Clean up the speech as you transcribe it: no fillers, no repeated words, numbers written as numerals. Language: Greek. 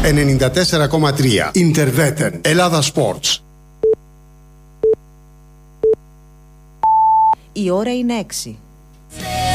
94,3. Interveten. Ελλάδα Sports. Η ώρα είναι 6.